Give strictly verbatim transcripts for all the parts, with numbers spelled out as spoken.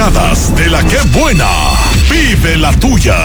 dedicadas de la que buena. Vive la tuya.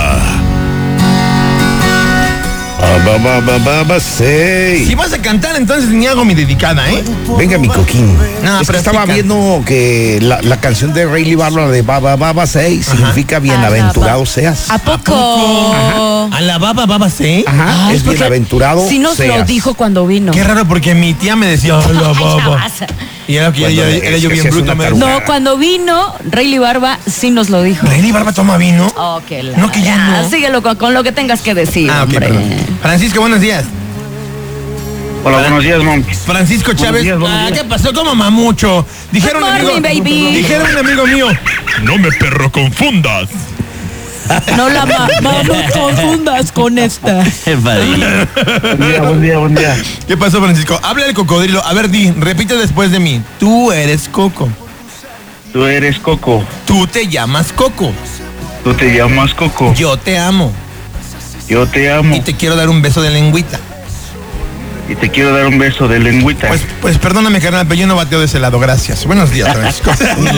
Ba, ba, ba, ba, ba, seis. Si vas a cantar, entonces ni hago mi dedicada, ¿eh? Venga, mi coquín. No, es pero que estaba explica. viendo que la, la canción de Rayleigh Barlow de Baba Baba seis significa bienaventurado seas. ¿A poco? ¿A la baba baba sí? Ajá, Ay, es porque bienaventurado sí nos seas. lo dijo cuando vino. Qué raro, porque mi tía me decía, "A la baba". Ay, Y era que Cuando ella- le- era es yo que bien sí es bruto. una me- taruga. No, cuando vino, Rayleigh Barba sí nos lo dijo. ¿Rayleigh Barba toma vino? Oh, que la... No, que ya no. Ah, síguelo con, con lo que tengas que decir, Ah, ok, hombre. perdón. Francisco, buenos días. Hola, buenos días, Mom. Francisco Chávez. días, buenos Ah, días. ¿qué pasó? ¿Cómo mamucho? Dijeron Good un amigo, morning, baby. dijeron un amigo mío. No me perro confundas. No la ma no me confundas con esta. Buen día, buen día, buen día. ¿Qué pasó, Francisco? Habla el cocodrilo. A ver, di, repite después de mí. Tú eres Coco. Tú eres Coco. Tú te llamas Coco. Tú te llamas Coco. Yo te amo. Yo te amo. Y te quiero dar un beso de lengüita. Y te quiero dar un beso de lengüita. Pues, pues perdóname, carnal, pero yo no bateo de ese lado. Gracias. Buenos días, Francisco.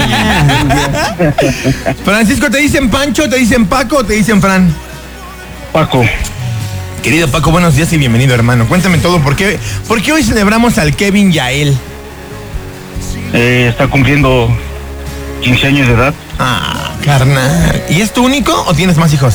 Francisco, ¿te dicen Pancho, te dicen Paco o te dicen Fran? Paco. Querido Paco, buenos días y bienvenido, hermano. Cuéntame todo. ¿Por qué, por qué hoy celebramos al Kevin Yael? Eh, está cumpliendo quince años de edad. Ah, carnal. ¿Y es tu único o tienes más hijos?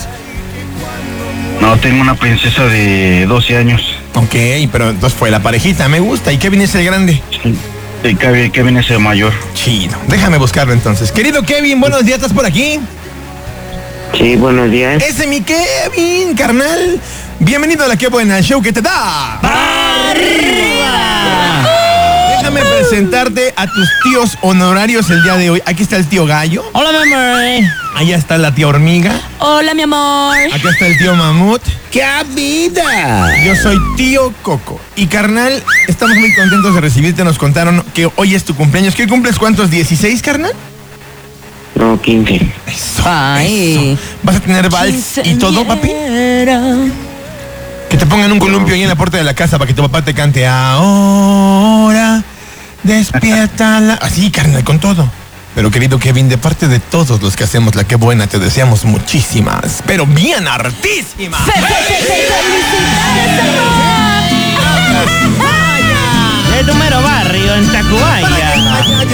No, tengo una princesa de doce años. Ok, pero entonces fue la parejita, me gusta. ¿Y Kevin es el grande? Sí, Kevin, Kevin es el mayor. Chido. Déjame buscarlo entonces. Querido Kevin, buenos días, ¿estás por aquí? Sí, buenos días. Ese mi Kevin, carnal. Bienvenido a la Que Buena, el show que te da. ¡Arriba! Déjame presentarte a tus tíos honorarios el día de hoy. Aquí está el tío Gallo. Hola, mi amor. Allá está la tía Hormiga. Hola, mi amor. Acá está el tío Mamut. ¡Qué vida! Yo soy tío Coco. Y carnal, estamos muy contentos de recibirte. Nos contaron que hoy es tu cumpleaños. ¿Qué cumples cuántos? ¿dieciséis, carnal? No, quince. Eso, Ay. eso. ¿Vas a tener vals y todo, papi? Que te pongan un columpio ahí en la puerta de la casa para que tu papá te cante. Ahora despierta la... Así, carnal, con todo. Pero querido Kevin, de parte de todos los que hacemos la Que Buena, te deseamos muchísimas, pero bien hartísimas. De número barrio en Tacubaya.